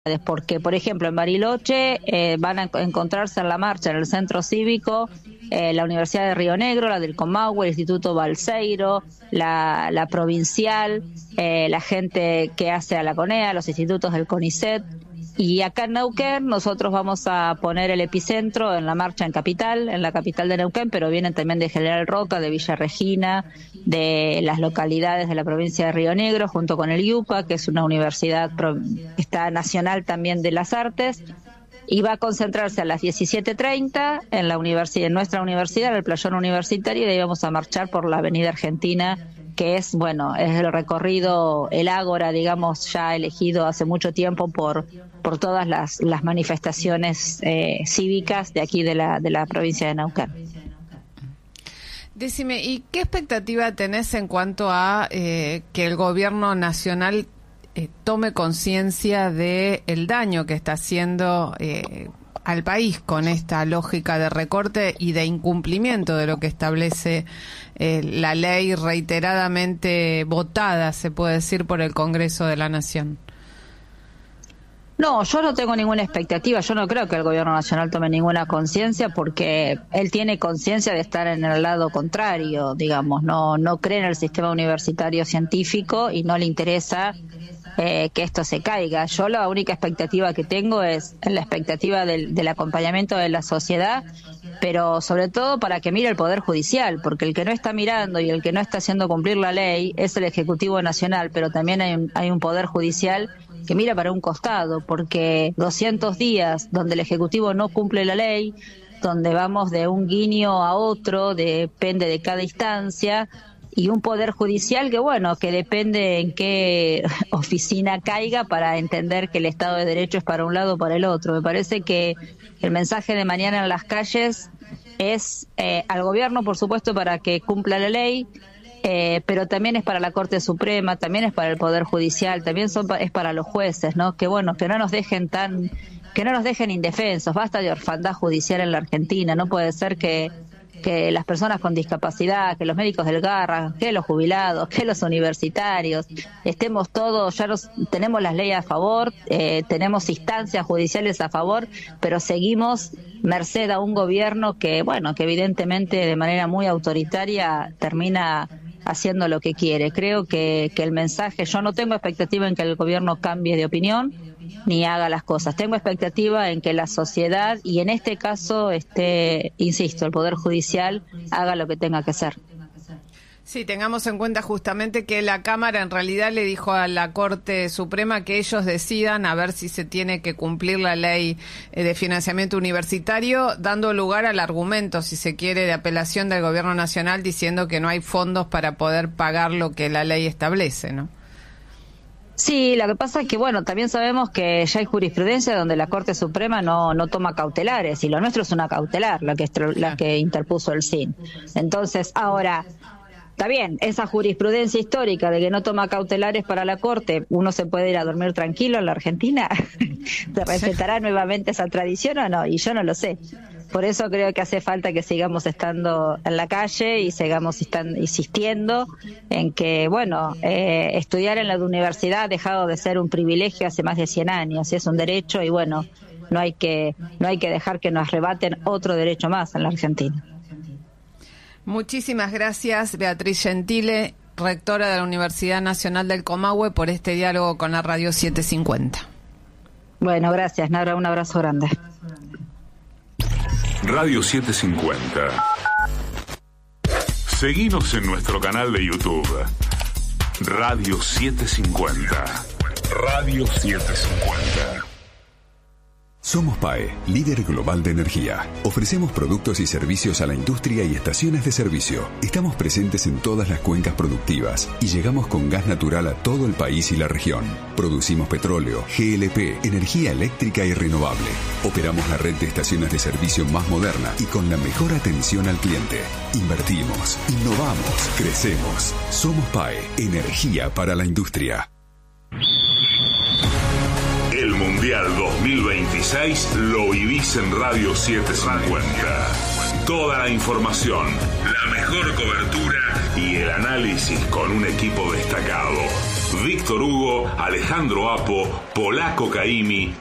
porque, por ejemplo, en Bariloche van a encontrarse en la marcha en el centro cívico la Universidad de Río Negro, la del Comahue, el Instituto Balseiro, la provincial, la gente que hace a la CONEA, los institutos del CONICET. Y acá en Neuquén nosotros vamos a poner el epicentro en la marcha en la capital de Neuquén, pero vienen también de General Roca, de Villa Regina, de las localidades de la provincia de Río Negro, junto con el IUPA, que es una universidad que está nacional también de las artes, y va a concentrarse a las 17:30 en nuestra universidad, en el playón universitario, y de ahí vamos a marchar por la Avenida Argentina, que es el recorrido, el ágora, digamos, ya elegido hace mucho tiempo por todas las manifestaciones cívicas de aquí de la provincia de Neuquén. Decime, ¿y qué expectativa tenés en cuanto a que el gobierno nacional tome conciencia de el daño que está haciendo al país con esta lógica de recorte y de incumplimiento de lo que establece la ley reiteradamente votada, se puede decir, por el Congreso de la Nación? No, yo no tengo ninguna expectativa. Yo no creo que el gobierno nacional tome ninguna conciencia, porque él tiene conciencia de estar en el lado contrario, digamos. No cree en el sistema universitario científico y no le interesa que esto se caiga. Yo la única expectativa que tengo es la expectativa del acompañamiento de la sociedad, pero sobre todo para que mire el Poder Judicial, porque el que no está mirando y el que no está haciendo cumplir la ley es el Ejecutivo Nacional, pero también hay un Poder Judicial que mira para un costado, porque 200 días donde el Ejecutivo no cumple la ley, donde vamos de un guiño a otro, depende de cada instancia, y un Poder Judicial que depende en qué oficina caiga para entender que el Estado de Derecho es para un lado o para el otro. Me parece que el mensaje de mañana en las calles es al gobierno, por supuesto, para que cumpla la ley, pero también es para la Corte Suprema, también es para el Poder Judicial, también es para los jueces, ¿no? Que no nos dejen indefensos. Basta de orfandad judicial en la Argentina. No puede ser que las personas con discapacidad, que los médicos del Garra, que los jubilados, que los universitarios, estemos todos, tenemos las leyes a favor, tenemos instancias judiciales a favor, pero seguimos merced a un gobierno que evidentemente de manera muy autoritaria termina haciendo lo que quiere. Creo que el mensaje, yo no tengo expectativa en que el gobierno cambie de opinión ni haga las cosas. Tengo expectativa en que la sociedad, y en este caso, insisto, el Poder Judicial haga lo que tenga que hacer. Sí, tengamos en cuenta justamente que la Cámara en realidad le dijo a la Corte Suprema que ellos decidan a ver si se tiene que cumplir la ley de financiamiento universitario, dando lugar al argumento, si se quiere, de apelación del Gobierno Nacional, diciendo que no hay fondos para poder pagar lo que la ley establece, ¿no? Sí, lo que pasa es que, también sabemos que ya hay jurisprudencia donde la Corte Suprema no toma cautelares, y lo nuestro es una cautelar, la que interpuso el CIN. Entonces, ahora, está bien, esa jurisprudencia histórica de que no toma cautelares para la Corte, ¿uno se puede ir a dormir tranquilo en la Argentina? ¿Se respetará nuevamente esa tradición o no? Y yo no lo sé. Por eso creo que hace falta que sigamos estando en la calle y sigamos insistiendo en que, estudiar en la universidad ha dejado de ser un privilegio hace más de 100 años, y es un derecho, y no hay que dejar que nos arrebaten otro derecho más en la Argentina. Muchísimas gracias, Beatriz Gentile, rectora de la Universidad Nacional del Comahue, por este diálogo con la Radio 750. Bueno, gracias, Nara, un abrazo grande. Radio 750. Seguinos en nuestro canal de YouTube. Radio 750. Radio 750. Somos PAE, líder global de energía. Ofrecemos productos y servicios a la industria y estaciones de servicio. Estamos presentes en todas las cuencas productivas y llegamos con gas natural a todo el país y la región. Producimos petróleo, GLP, energía eléctrica y renovable. Operamos la red de estaciones de servicio más moderna y con la mejor atención al cliente. Invertimos, innovamos, crecemos. Somos PAE, energía para la industria. El Mundial 2026 lo vivís en Radio 750. Toda la información, la mejor cobertura y el análisis con un equipo destacado. Víctor Hugo, Alejandro Apo, Polaco Caimi